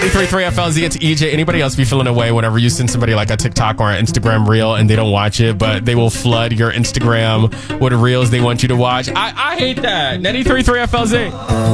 33 FLZ, it's EJ. Anybody else be feeling away whenever you send somebody like a TikTok or an Instagram reel and they don't watch it, but they will flood your Instagram with reels they want you to watch? I hate that. 93.3 FLZ.